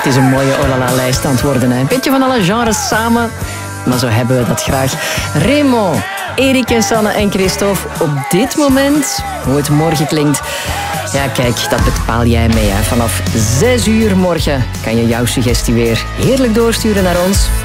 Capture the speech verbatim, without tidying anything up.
Het is een mooie Olala-lijst aan het worden. Hè. Een beetje van alle genres samen, maar zo hebben we dat graag. Raymond, Erik en Sanne en Christophe, op dit moment, hoe het morgen klinkt... Ja, kijk, dat bepaal jij mee. Hè. Vanaf zes uur morgen kan je jouw suggestie weer heerlijk doorsturen naar ons.